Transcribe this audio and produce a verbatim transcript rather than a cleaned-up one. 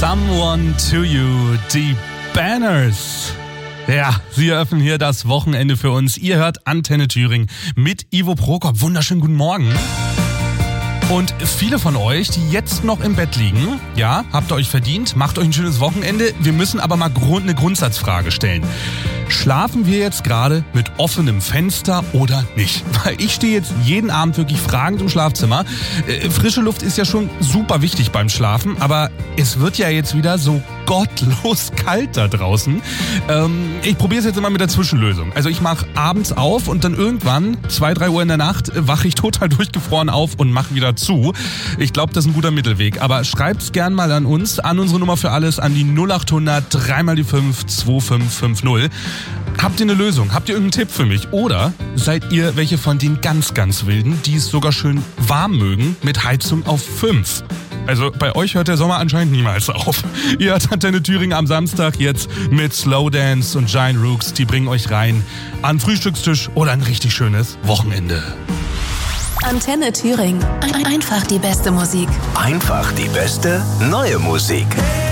Someone to You, die Banners. Ja, sie eröffnen hier das Wochenende für uns. Ihr hört Antenne Thüringen mit Ivo Prokop. Wunderschönen guten Morgen. Und viele von euch, die jetzt noch im Bett liegen, ja, habt ihr euch verdient, macht euch ein schönes Wochenende. Wir müssen aber mal Grund, eine Grundsatzfrage stellen. Schlafen wir jetzt gerade mit offenem Fenster oder nicht? Weil ich stehe jetzt jeden Abend wirklich fragend im Schlafzimmer. Äh, frische Luft ist ja schon super wichtig beim Schlafen, aber es wird ja jetzt wieder so gottlos kalt da draußen. Ähm, ich probiere es jetzt immer mit der Zwischenlösung. Also ich mache abends auf und dann irgendwann, zwei, drei Uhr in der Nacht, wache ich total durchgefroren auf und mache wieder zu. Ich glaube, das ist ein guter Mittelweg. Aber schreibt's gern mal an uns, an unsere Nummer für alles, an die null acht hundert drei mal die fünf zwei fünf fünf null. Habt ihr eine Lösung? Habt ihr irgendeinen Tipp für mich? Oder seid ihr welche von den ganz, ganz Wilden, die es sogar schön warm mögen, mit Heizung auf fünf? Also bei euch hört der Sommer anscheinend niemals auf. Ihr hört Antenne Thüringen am Samstag jetzt mit Slow Dance und Giant Rooks. Die bringen euch rein an Frühstückstisch oder ein richtig schönes Wochenende. Antenne Thüringen. Einfach die beste Musik. Einfach die beste neue Musik.